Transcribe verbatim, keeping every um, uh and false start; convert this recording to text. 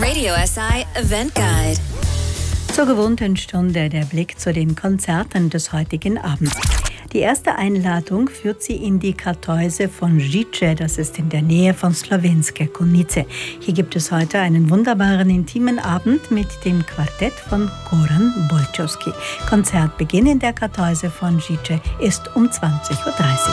Radio S I Event Guide. Zur gewohnten Stunde der Blick zu den Konzerten des heutigen Abends. Die erste Einladung führt Sie in die Kartäuse von Žiče, das ist in der Nähe von Slovenské Konjice. Hier gibt es heute einen wunderbaren intimen Abend mit dem Quartett von Goran Bojčovský. Konzertbeginn in der Kartäuse von Žiče ist um zwanzig Uhr dreißig.